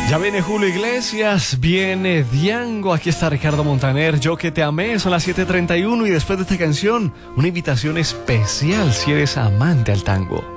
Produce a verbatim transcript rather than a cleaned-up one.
Ya viene Julio Iglesias, viene Diango, aquí está Ricardo Montaner, Yo que te amé, son las siete treinta y uno y después de esta canción, una invitación especial si eres amante al tango.